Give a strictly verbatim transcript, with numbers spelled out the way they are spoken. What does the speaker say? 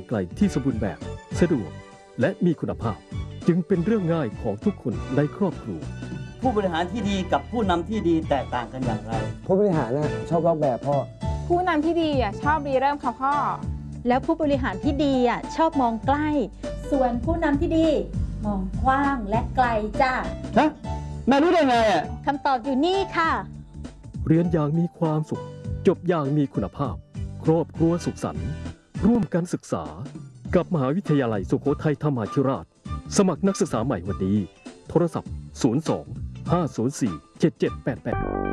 ไกลที่สมบูรณ์แบบสะดวกและมีคุณภาพจึงเป็นเรื่องง่ายของทุกคนในครอบครัวผู้บริหารที่ดีกับผู้นำที่ดีแตกต่างกันอย่างไรผู้บริหารนะชอบลอกแบบพ่อผู้นำที่ดีอ่ะชอบรีเริ่มค่ะพ่อแล้วผู้บริหารที่ดีอ่ะชอบมองใกล้ส่วนผู้นำที่ดีมองกว้างและไกลจ้าฮะแม่รู้ได้ไงอ่ะคำตอบอยู่นี่ค่ะเรียนอย่างมีความสุขจบอย่างมีคุณภาพครอบครัวสุขสันต์ร่วมกันศึกษากับมหาวิทยาลัยสุโขทัยธรรมาธิราชสมัครนักศึกษาใหม่วันนี้โทรศัพท์ศูนย์ สอง ห้า ศูนย์ สี่ เจ็ด เจ็ด แปด แปด